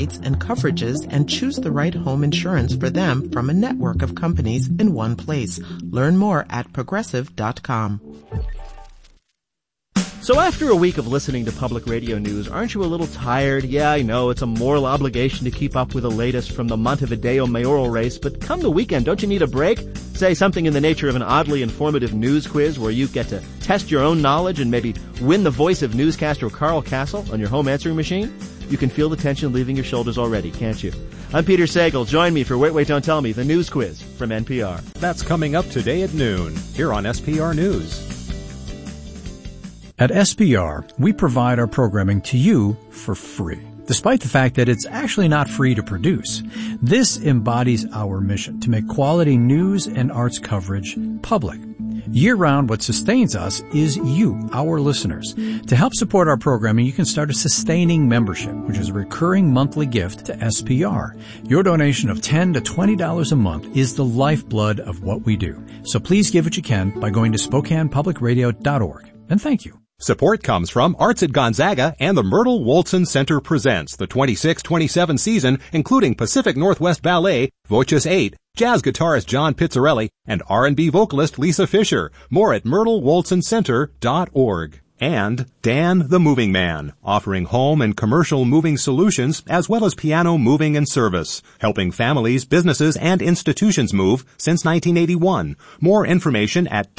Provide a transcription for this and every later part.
and coverages and choose the right home insurance for them from a network of companies in one place. Learn more at Progressive.com. So after a week of listening to public radio news, aren't you a little tired? Yeah, I know, it's a moral obligation to keep up with the latest from the Montevideo mayoral race, but come the weekend, don't you need a break? Say something in the nature of an oddly informative news quiz where you get to test your own knowledge and maybe win the voice of newscaster Carl Castle on your home answering machine? You can feel the tension leaving your shoulders already, can't you? I'm Peter Sagal. Join me for Wait, Don't Tell Me, the news quiz from NPR. That's coming up today at noon, here on SPR News. At SPR, we provide our programming to you for free, despite the fact that it's actually not free to produce. This embodies our mission to make quality news and arts coverage public. Year-round, what sustains us is you, our listeners. To help support our programming, you can start a sustaining membership, which is a recurring monthly gift to SPR. Your donation of $10 to $20 a month is the lifeblood of what we do. So please give what you can by going to SpokanePublicRadio.org. And thank you. Support comes from Arts at Gonzaga and the Myrtle Wolson Center presents the 26-27 season, including Pacific Northwest Ballet, Voces 8, jazz guitarist John Pizzarelli, and R&B vocalist Lisa Fisher. More at myrtlewolsoncenter.org. And Dan the Moving Man, offering home and commercial moving solutions as well as piano moving and service, helping families, businesses, and institutions move since 1981. More information at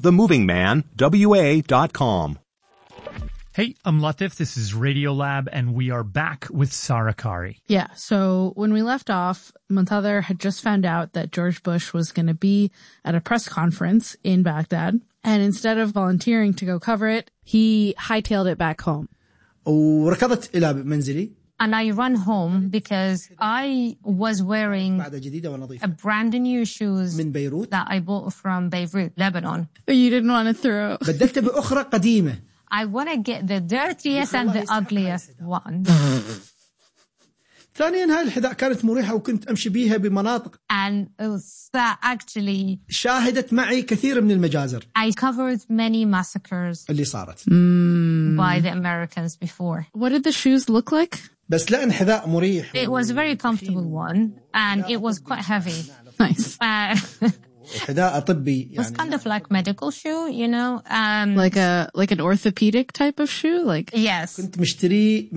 danthemovingmanwa.com. Hey, I'm Latif. This is Radiolab, and we are back with Sarah Qari. Yeah, so when we left off, Muntadhir had just found out that George Bush was going to be at a press conference in Baghdad, and instead of volunteering to go cover it, he hightailed it back home. وركضت إلى منزلي. And I run home because I was wearing a brand new shoes that I bought from Beirut, Lebanon. You didn't want to throw. بدلت بأخرى قديمة. I want to get the dirtiest and the ugliest one. ثانيا هاي الحذاء كانت مريحة وكنت أمشي بيها بمناطق. And that actually شاهدت معي كثير من المجازر. I covered many massacres اللي صارت. by the Americans before. What did the shoes look like? بس لأن حذاء مريح. It was a very comfortable one and it was quite heavy. Nice. حذاء طبي. It was kind of like medical shoe, you know. Like an orthopedic type of shoe, like. Yes. كنت مشتري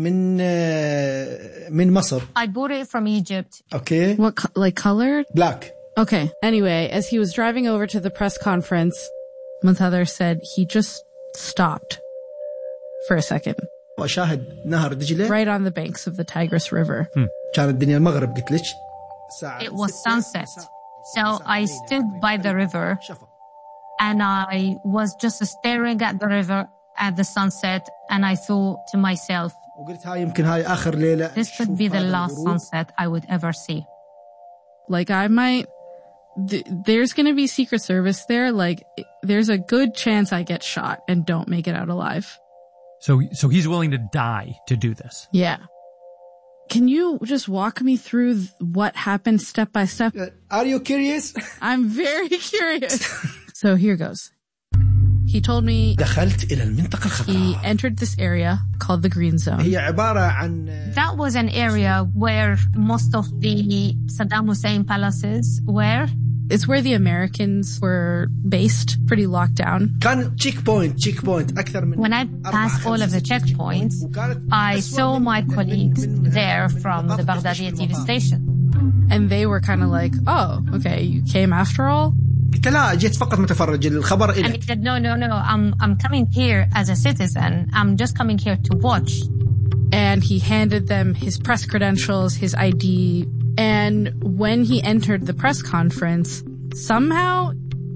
من مصر. I bought it from Egypt. Okay. What like color? Black. Okay. Anyway, as he was driving over to the press conference, Muntadhir said he just stopped for a second. وأشاهد نهر دجلة. Right on the banks of the Tigris River. كانت الدنيا المغرب قلت لك. It was sunset. So I stood by the river and I was just staring at the river at the sunset and I thought to myself, this could be the last sunset I would ever see. Like there's going to be Secret Service there. Like there's a good chance I get shot and don't make it out alive. So he's willing to die to do this. Yeah. Can you just walk me through what happened step by step? Are you curious? I'm very curious. So here goes. He told me he entered this area called the Green Zone. That was an area where most of the Saddam Hussein palaces were. It's where the Americans were based, pretty locked down. When I passed all of the checkpoints, I saw my colleagues there from the Baghdadi TV station. And they were kind of like, oh, okay, you came after all? And he said, no, I'm coming here as a citizen. I'm just coming here to watch. And he handed them his press credentials, his ID. And when he entered the press conference, somehow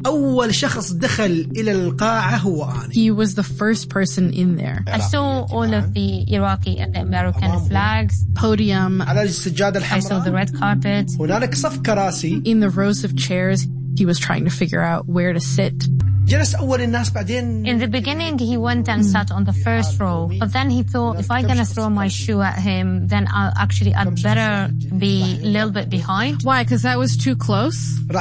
he was the first person in there. I saw all of the Iraqi and the American flags, podium. I saw the red carpet. In the rows of chairs, he was trying to figure out where to sit. In the beginning, he went and sat on the first row, but then he thought, if I'm going to throw my shoe at him, then I'd better be a little bit behind. Why? Because that was too close?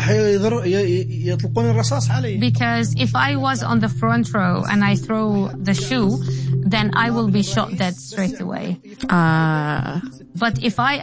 Because if I was on the front row and I throw the shoe, then I will be shot dead straight away. But if I